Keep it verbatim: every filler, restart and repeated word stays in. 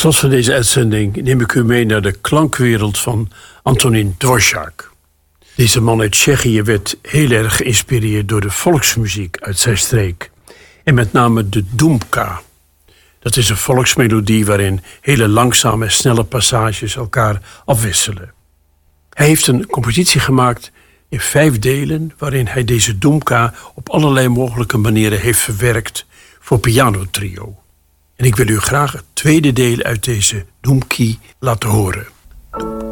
slot van deze uitzending neem ik u mee naar de klankwereld van Antonín Dvořák. Deze man uit Tsjechië werd heel erg geïnspireerd door de volksmuziek uit zijn streek. En met name de Dumka. Dat is een volksmelodie waarin hele langzame en snelle passages elkaar afwisselen. Hij heeft een compositie gemaakt in vijf delen, waarin hij deze Dumka op allerlei mogelijke manieren heeft verwerkt voor pianotrio. En ik wil u graag het tweede deel uit deze Dumki laten horen.